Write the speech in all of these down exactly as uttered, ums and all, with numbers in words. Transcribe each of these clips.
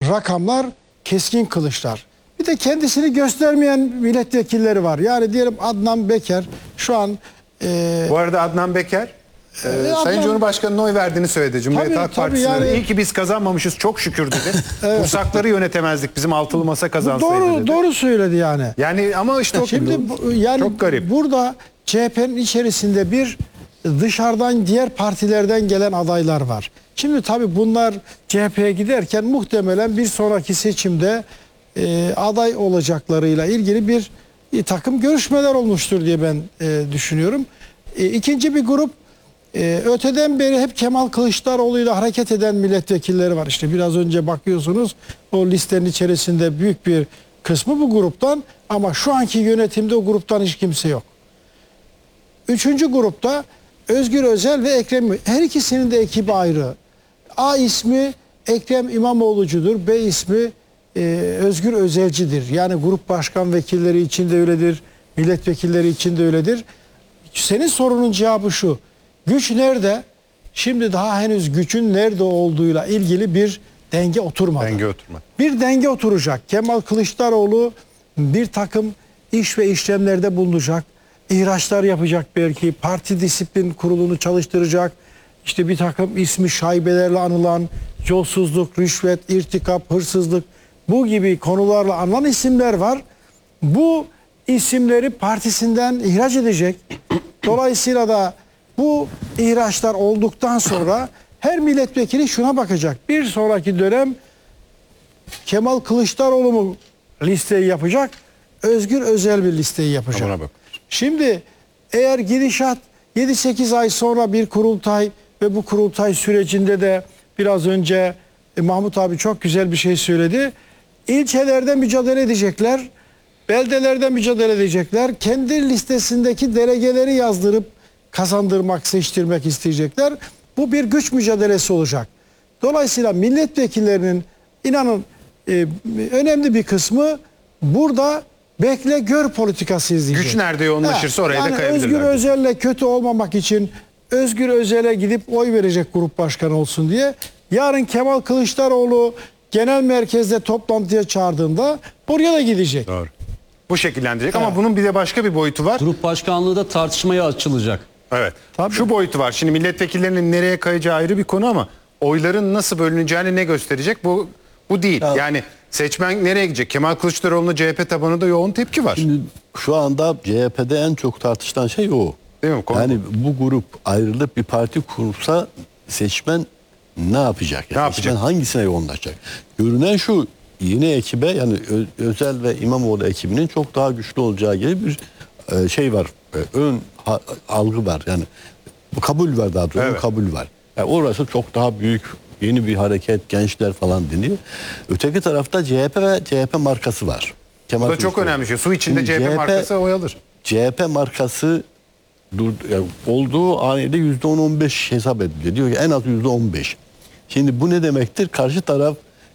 rakamlar keskin kılıçlar. Bir de kendisini göstermeyen milletvekilleri var. Yani diyelim Adnan Beker şu an... E, Bu arada Adnan Beker e, e, Adnan, Sayın Cumhurbaşkanı'nın oy verdiğini söyledi. Cumhuriyet tabii, Halk tabii Partisi'ne. yani, İyi ki biz kazanmamışız, çok şükür dedi. evet. Kursakları yönetemezdik, bizim altılı masa kazansaydı doğru, dedi. Doğru söyledi yani. Yani ama işte Şimdi bu, yani çok garip. Burada C H P'nin içerisinde bir dışarıdan diğer partilerden gelen adaylar var. Şimdi tabii bunlar C H P'ye giderken muhtemelen bir sonraki seçimde e, aday olacaklarıyla ilgili bir, bir takım görüşmeler olmuştur diye ben e, düşünüyorum. E, ikinci bir grup e, öteden beri hep Kemal Kılıçdaroğlu'yla hareket eden milletvekilleri var. İşte biraz önce bakıyorsunuz o listenin içerisinde büyük bir kısmı bu gruptan, ama şu anki yönetimde o gruptan hiç kimse yok. Üçüncü grupta Özgür Özel ve Ekrem, her ikisinin de ekibi ayrı. A ismi Ekrem İmamoğlu'cudur, B ismi e, Özgür Özelcidir. Yani grup başkan vekilleri için de öyledir, milletvekilleri için de öyledir. Senin sorunun cevabı şu: güç nerede? Şimdi daha henüz gücün nerede olduğuyla ilgili bir denge oturmadı. Denge oturmadı. Bir denge oturacak. Kemal Kılıçdaroğlu bir takım iş ve işlemlerde bulunacak. İhraçlar yapacak belki. Parti disiplin kurulunu çalıştıracak. İşte bir takım ismi şaibelerle anılan yolsuzluk, rüşvet, irtikap, hırsızlık, bu gibi konularla anılan isimler var. Bu isimleri partisinden ihraç edecek. Dolayısıyla da bu ihraçlar olduktan sonra her milletvekili şuna bakacak: bir sonraki dönem Kemal Kılıçdaroğlu mu listeyi yapacak, Özgür Özel bir listeyi yapacak. Buna bak. Şimdi eğer gidişat yedi sekiz ay sonra bir kurultay ve bu kurultay sürecinde de biraz önce e, Mahmut abi çok güzel bir şey söyledi. İlçelerde mücadele edecekler, beldelerde mücadele edecekler. Kendi listesindeki delegeleri yazdırıp kazandırmak, seçtirmek isteyecekler. Bu bir güç mücadelesi olacak. Dolayısıyla milletvekillerinin, inanın e, önemli bir kısmı burada bekle gör politikası izleyecek. Güç nerede yoğunlaşırsa oraya yani da kayabilirler. Özgür Özel'le kötü olmamak için Özgür Özel'e gidip oy verecek grup başkanı olsun diye. Yarın Kemal Kılıçdaroğlu genel merkezde toplantıya çağırdığında buraya da gidecek. Doğru. Bu şekillendirecek, evet. Ama bunun bir de başka bir boyutu var. Grup başkanlığı da tartışmaya açılacak. Evet. Tabii. Şu boyutu var. Şimdi milletvekillerinin nereye kayacağı ayrı bir konu, ama oyların nasıl bölüneceğini ne gösterecek? Bu bu değil. Ya, yani seçmen nereye gidecek? Kemal Kılıçdaroğlu'na C H P tabanında yoğun tepki var. Şimdi şu anda C H P'de en çok tartışılan şey o. Değil mi? Konu Yani bu grup ayrılıp bir parti kurulsa seçmen ne yapacak? Yani ne yapacak? Seçmen hangisine yoğunlaşacak? Görünen şu: yeni ekibe, yani Ö Özel ve İmamoğlu ekibinin çok daha güçlü olacağı gibi bir e, şey var. E, ön ha, algı var. Yani bu kabul var, daha doğrusu Evet. kabul var. Yani orası çok daha büyük, yeni bir hareket, gençler falan deniyor. Öteki tarafta C H P ve C H P markası var. Kemal Bu da çok Kılıçdaroğlu. önemli şey. Su içinde Şimdi C H P, C H P markası oy alır. C H P markası dur, yani olduğu hanede yüzde on on beş hesap ediliyor. Diyor ki en az yüzde on beş. Şimdi bu ne demektir? Karşı taraf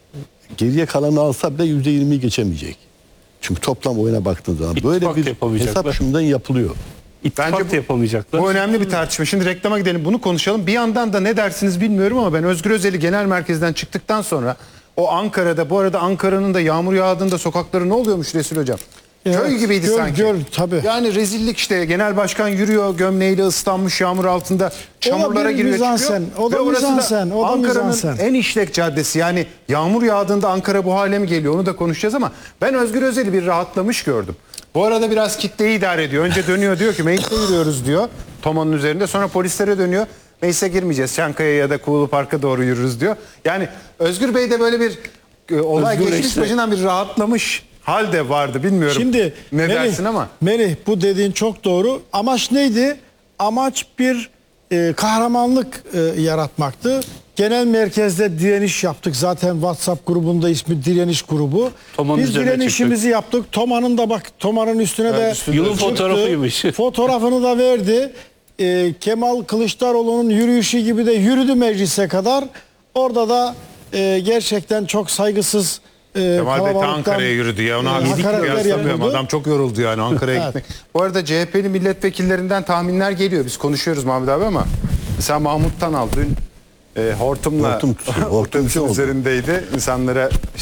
geriye kalanı alsa bile yüzde yirmiyi geçemeyecek. Çünkü toplam oyuna baktığın zaman İttifak böyle bir yapamayacaklar. hesap şimdiden yapılıyor. İttifak Bence da yapamayacaklar. Bu önemli bir tartışma. Şimdi reklama gidelim, bunu konuşalım. Bir yandan da ne dersiniz bilmiyorum ama ben Özgür Özel'i genel merkezden çıktıktan sonra o Ankara'da, bu arada Ankara'nın da yağmur yağdığında sokakları ne oluyormuş Resul Hocam? Evet, Köy gibiydi gör, sanki. gör, tabii. Yani rezillik işte. Genel başkan yürüyor gömleğiyle ıslanmış yağmur altında. Çamurlara bir giriyor mizansen, çıkıyor. o da Ve orası mizansen, o da Ankara'nın mizansen. en işlek caddesi. Yani yağmur yağdığında Ankara bu hale mi geliyor, onu da konuşacağız, ama ben Özgür Özel'i bir rahatlamış gördüm. Bu arada biraz kitleyi idare ediyor. Önce dönüyor, diyor ki meclise yürüyoruz diyor. Tomanın üzerinde. Sonra polislere dönüyor. Meclise girmeyeceğiz, Çankaya ya da Kuğulu Park'a doğru yürürüz diyor. Yani Özgür Bey de böyle bir e, olay Özgür geçmiş işte. başından bir rahatlamış halde vardı. Bilmiyorum Şimdi ne Melih, dersin ama. Melih, bu dediğin çok doğru. Amaç neydi? Amaç bir e, kahramanlık e, yaratmaktı. Genel merkezde direniş yaptık. Zaten WhatsApp grubunda ismi direniş grubu. Toma'nın Biz üzerine direnişimizi yaptık. Toma'nın da bak, Toma'nın üstüne de Yılın çıktı. fotoğrafıymış. Fotoğrafını da verdi. E, Kemal Kılıçdaroğlu'nun yürüyüşü gibi de yürüdü meclise kadar. Orada da e, gerçekten çok saygısız e, Kemal Bey de kalabalıktan, Ankara'ya yürüdü ya. Ona e, haksızlık hakaretler kıyaslamıyorum. yapıldı. Adam çok yoruldu yani Ankara'ya Evet. gitmek. Bu arada C H P'li milletvekillerinden tahminler geliyor. Biz konuşuyoruz Mahmut abi, ama mesela Mahmut Tanal dün e, hortumla Hortum tutuyor, hortumcu otobüsün oldu. üzerindeydi. İnsanlara